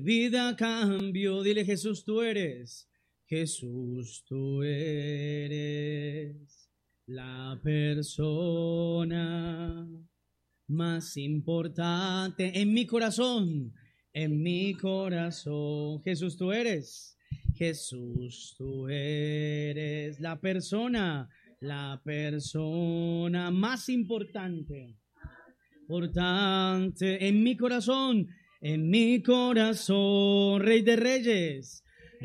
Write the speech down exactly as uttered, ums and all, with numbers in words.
Vida cambio, dile Jesús tú eres, Jesús tú eres la persona más importante en mi corazón, en mi corazón. Jesús tú eres, Jesús tú eres la persona, la persona más importante, importante en mi corazón. En mi corazón, Rey de Reyes,